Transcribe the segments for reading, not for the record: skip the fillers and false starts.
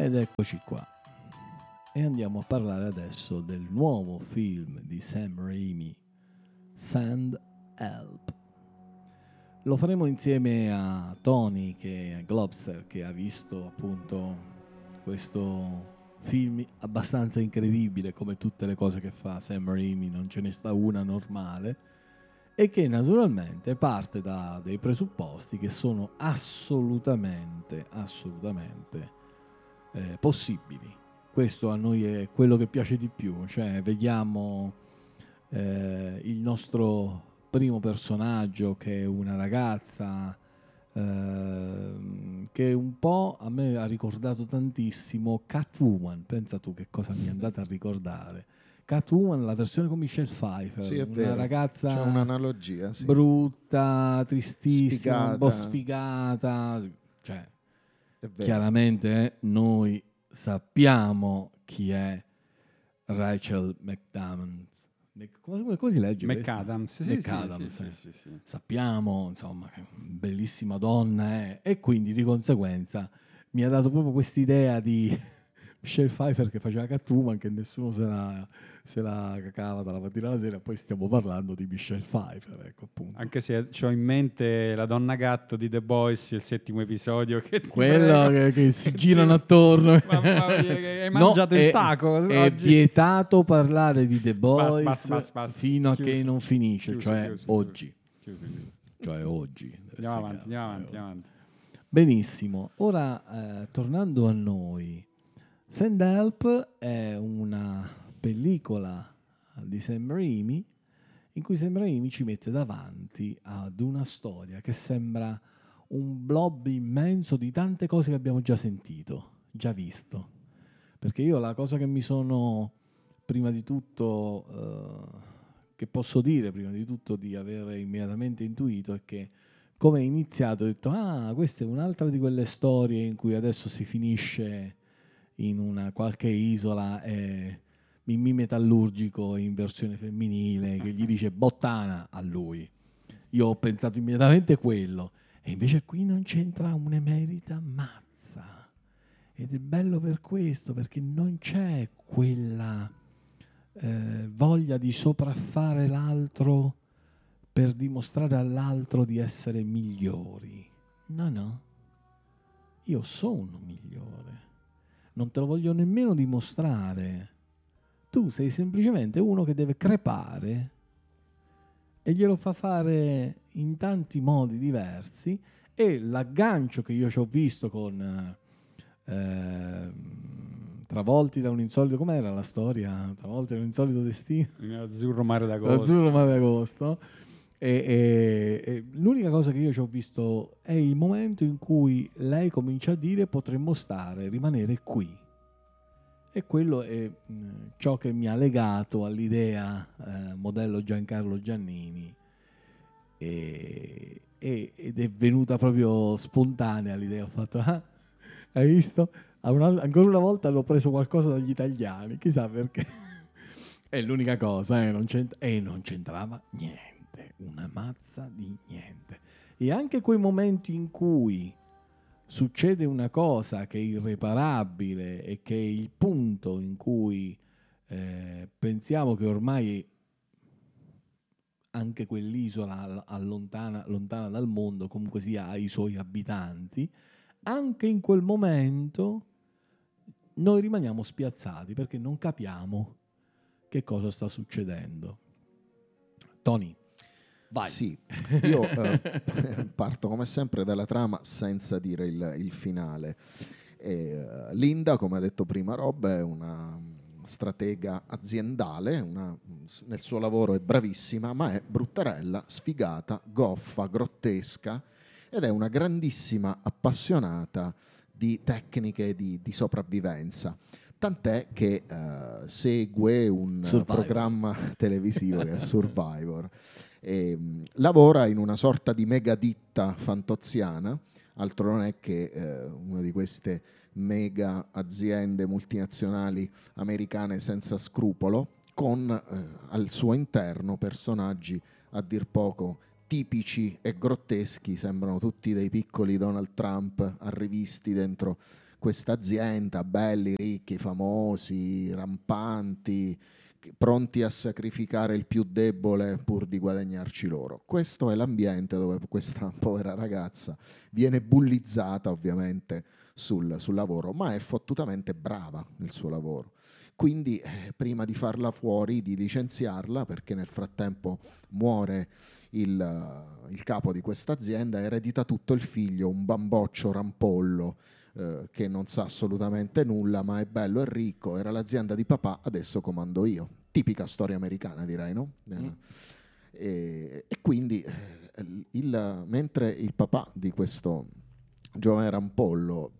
Ed eccoci qua. E andiamo a parlare adesso del nuovo film di Sam Raimi, Sand Help. Lo faremo insieme a Tony, che è Globster, che ha visto appunto questo film abbastanza incredibile, come tutte le cose che fa Sam Raimi, non ce ne sta una normale, e che naturalmente parte da dei presupposti che sono assolutamente possibili. Questo a noi è quello che piace di più, cioè vediamo il nostro primo personaggio, che è una ragazza che un po' a me ha ricordato tantissimo Catwoman. Pensa tu che cosa mi è andata a ricordare. Catwoman, la versione con Michelle Pfeiffer, Sì, è una vero. ragazza C'è un'analogia, sì. brutta, tristissima, un po' Sfigata. sfigata, cioè È vero. chiaramente noi sappiamo chi è Rachel McAdams. Come si legge McAdams, questo? sì, McAdams, sì. Sappiamo, insomma, che bellissima donna è, e quindi di conseguenza mi ha dato proprio quest'idea di Michelle Pfeiffer che faceva Catwoman, che nessuno se la cacava dalla mattina alla sera. Poi stiamo parlando di Michelle Pfeiffer, ecco, appunto. Anche se ho in mente la donna gatto di The Boys, il 7° episodio, che ti Quello prego, che si girano attorno. Mamma mia, che hai mangiato il taco è oggi. vietato parlare di The Boys Basta. fino a che non finisce, cioè chiuso. oggi. Chiuso. Cioè oggi. Andiamo avanti. Benissimo. Ora, tornando a noi, Sand Help è una pellicola di Sam Raimi in cui Sam Raimi ci mette davanti ad una storia che sembra un blob immenso di tante cose che abbiamo già sentito, già visto. Perché io la cosa che mi sono, prima di tutto, che posso dire prima di tutto di aver immediatamente intuito, è che come è iniziato ho detto, questa è un'altra di quelle storie in cui adesso si finisce in una qualche isola e Mimì Metallurgico in versione femminile che gli dice bottana a lui. Io ho pensato immediatamente quello, e invece qui non c'entra un'emerita mazza, ed è bello per questo, perché non c'è quella voglia di sopraffare l'altro per dimostrare all'altro di essere migliori. No, io sono migliore, non te lo voglio nemmeno dimostrare. Tu sei semplicemente uno che deve crepare, e glielo fa fare in tanti modi diversi. E l'aggancio che io ci ho visto con Travolti da un insolito, com'era la storia? Travolti da un insolito destino, Azzurro mare d'agosto. Azzurro mare d'agosto. E l'unica cosa che io ci ho visto è il momento in cui lei comincia a dire potremmo rimanere qui. E quello è ciò che mi ha legato all'idea modello Giancarlo Giannini, ed è venuta proprio spontanea l'idea. Ho fatto, hai visto? Ancora una volta hanno preso qualcosa dagli italiani, chissà perché. È l'unica cosa, non c'entrava niente, una mazza di niente. E anche quei momenti in cui succede una cosa che è irreparabile e che è il punto in cui pensiamo che ormai anche quell'isola lontana dal mondo comunque sia ha i suoi abitanti, anche in quel momento noi rimaniamo spiazzati perché non capiamo che cosa sta succedendo. Tony, vai. Sì, io parto come sempre dalla trama senza dire il finale. Linda, come ha detto prima Rob, è una stratega aziendale, nel suo lavoro è bravissima, ma è bruttarella, sfigata, goffa, grottesca, ed è una grandissima appassionata di tecniche di sopravvivenza. Tant'è che segue un programma televisivo che è Survivor. Lavora in una sorta di mega ditta fantoziana, altro non è che una di queste mega aziende multinazionali americane senza scrupolo, con al suo interno personaggi a dir poco tipici e grotteschi, sembrano tutti dei piccoli Donald Trump arrivisti dentro questa azienda, belli, ricchi, famosi, rampanti, pronti a sacrificare il più debole pur di guadagnarci loro. Questo è l'ambiente dove questa povera ragazza viene bullizzata ovviamente sul lavoro, ma è fottutamente brava nel suo lavoro. Quindi prima di farla fuori, di licenziarla, perché nel frattempo muore il capo di questa azienda, eredita tutto il figlio, un bamboccio rampollo che non sa assolutamente nulla, ma è bello e ricco, era l'azienda di papà, adesso comando io. Tipica storia americana, direi, no? E quindi mentre il papà di questo giovane rampollo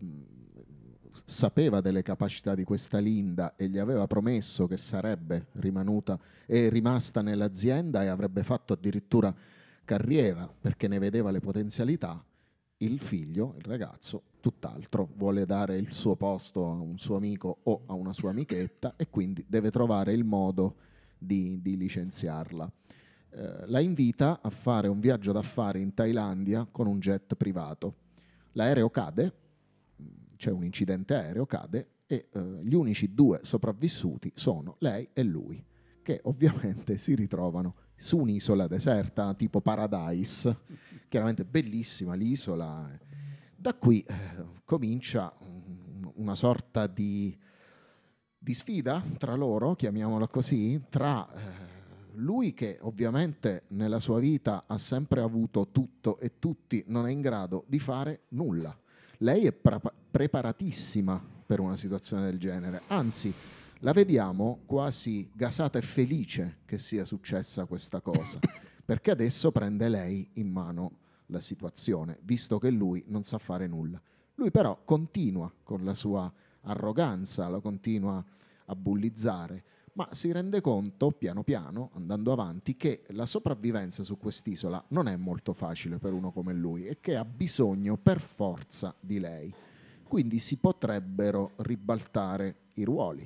sapeva delle capacità di questa Linda e gli aveva promesso che sarebbe rimasta nell'azienda e avrebbe fatto addirittura carriera perché ne vedeva le potenzialità, il figlio, il ragazzo, tutt'altro, vuole dare il suo posto a un suo amico o a una sua amichetta e quindi deve trovare il modo di licenziarla. La invita a fare un viaggio d'affari in Thailandia con un jet privato. L'aereo cade, c'è un incidente aereo, cade e gli unici due sopravvissuti sono lei e lui, che ovviamente si ritrovano su un'isola deserta tipo Paradise, chiaramente bellissima l'isola. Da qui comincia una sorta di sfida tra loro, chiamiamola così, tra lui che ovviamente nella sua vita ha sempre avuto tutto e tutti, non è in grado di fare nulla. Lei è preparatissima per una situazione del genere, anzi la vediamo quasi gasata e felice che sia successa questa cosa, perché adesso prende lei in mano la situazione, visto che lui non sa fare nulla. Lui però continua con la sua arroganza, lo continua a bullizzare, ma si rende conto piano piano, andando avanti, che la sopravvivenza su quest'isola non è molto facile per uno come lui e che ha bisogno per forza di lei. Quindi si potrebbero ribaltare i ruoli.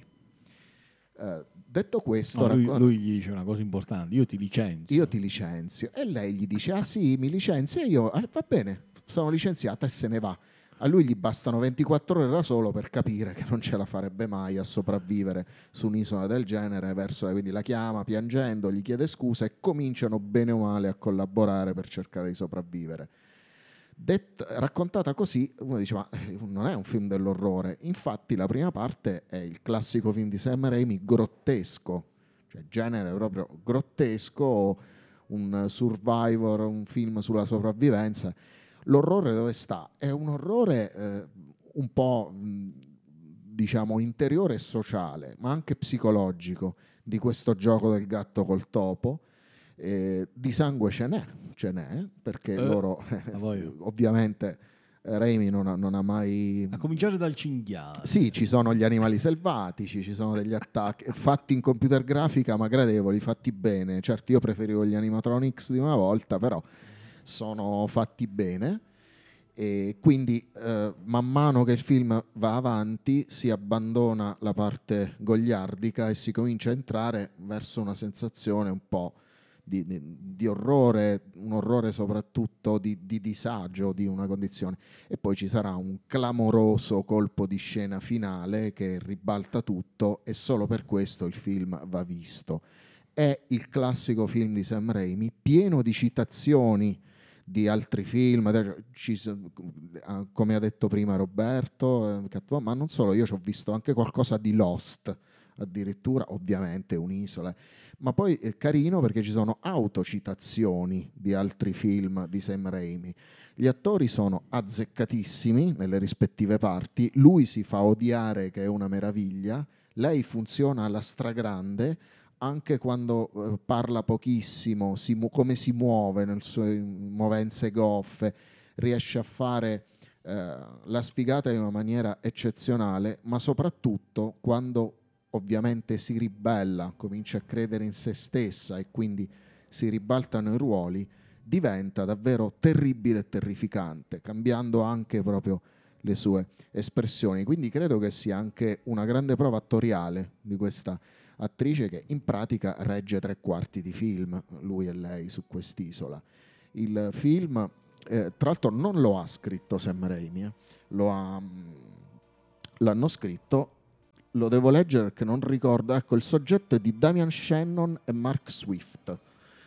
Detto questo, no, lui gli dice una cosa importante: io ti licenzio. E lei gli dice: ah sì, mi licenzia, e io va bene, sono licenziata, e se ne va. A lui gli bastano 24 ore da solo per capire che non ce la farebbe mai a sopravvivere su un'isola del genere, quindi la chiama piangendo, gli chiede scusa e cominciano bene o male a collaborare per cercare di sopravvivere. Raccontata così, uno dice: ma non è un film dell'orrore. Infatti la prima parte è il classico film di Sam Raimi grottesco, cioè genere proprio grottesco, un survivor, un film sulla sopravvivenza. L'orrore dove sta? È un orrore un po' diciamo interiore e sociale, ma anche psicologico, di questo gioco del gatto col topo. Di sangue ce n'è, perché loro ovviamente Raimi non ha mai... A cominciare dal cinghiale. Sì, ci sono gli animali selvatici, ci sono degli attacchi fatti in computer grafica ma gradevoli, fatti bene. Certo, io preferivo gli animatronics di una volta, però sono fatti bene. E quindi man mano che il film va avanti si abbandona la parte goliardica e si comincia a entrare verso una sensazione un po' di orrore, un orrore soprattutto di disagio di una condizione. E poi ci sarà un clamoroso colpo di scena finale che ribalta tutto, e solo per questo il film va visto. È il classico film di Sam Raimi, pieno di citazioni di altri film, come ha detto prima Roberto, ma non solo, io ci ho visto anche qualcosa di Lost, addirittura, ovviamente un'isola, ma poi è carino perché ci sono autocitazioni di altri film di Sam Raimi. Gli attori sono azzeccatissimi nelle rispettive parti, lui si fa odiare che è una meraviglia, lei funziona alla stragrande, anche quando parla pochissimo, come si muove nelle sue movenze goffe, riesce a fare la sfigata in una maniera eccezionale, ma soprattutto quando ovviamente si ribella, comincia a credere in se stessa e quindi si ribaltano i ruoli, diventa davvero terribile e terrificante, cambiando anche proprio le sue espressioni. Quindi credo che sia anche una grande prova attoriale di questa attrice, che in pratica regge 3/4 di film, lui e lei, su quest'isola. Il film, tra l'altro, non lo ha scritto Sam Raimi, lo ha l'hanno scritto, lo devo leggere perché non ricordo, ecco, il soggetto è di Damian Shannon e Mark Swift.